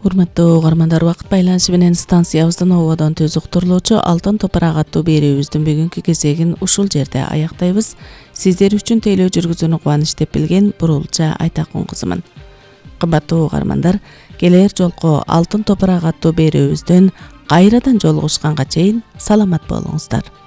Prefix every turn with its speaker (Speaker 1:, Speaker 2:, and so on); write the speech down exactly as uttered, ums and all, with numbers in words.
Speaker 1: Урматтуу угармандар, убакыт байланышы менен станциябыздын ободон төз уктурулуучу Алтын топурак аттуу берүүбүздүн бүгүнкү кезегин ушул жерде аяктайбыз. Сиздер үчүн тейлөө жүргүзүүнү кубаныч деп билген Бурулча Айтакун кызымын. Кымбаттуу угармандар, келер жолку Алтын топурак аттуу берүүбүздөн кайрадан жолугушканга чейин саламат болуңуздар.